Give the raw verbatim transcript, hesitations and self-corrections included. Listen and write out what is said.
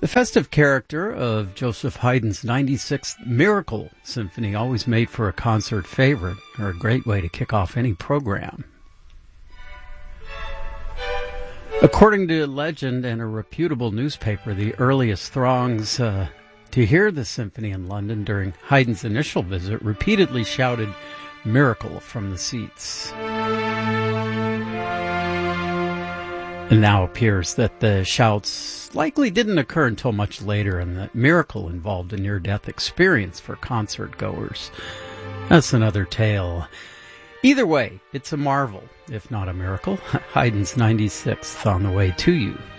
The festive character of Joseph Haydn's ninety-sixth Miracle Symphony always made for a concert favorite, or a great way to kick off any program. According to legend and a reputable newspaper, the earliest throngs uh, to hear the symphony in London during Haydn's initial visit repeatedly shouted "Miracle" from the seats. It now appears that the shouts likely didn't occur until much later, and that Miracle involved a near-death experience for concert-goers. That's another tale. Either way, it's a marvel, if not a miracle. Haydn's ninety-sixth on the way to you.